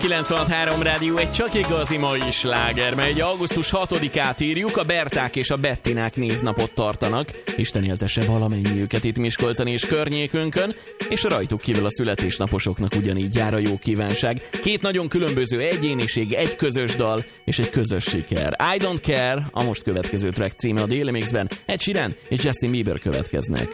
96.3 Rádió, egy csak igazi mai sláger, mely egy augusztus 6-át írjuk, a Berták és a Bettinák névnapot tartanak. Isten éltesse valamennyiüket itt Miskolcon és környékünkön, és rajtuk kívül a születésnaposoknak ugyanígy jár a jó kívánság. Két nagyon különböző egyéniség, egy közös dal és egy közös siker. I Don't Care, a most következő track címe a Daily Mixben, Ed Sheeran és Justin Bieber következnek.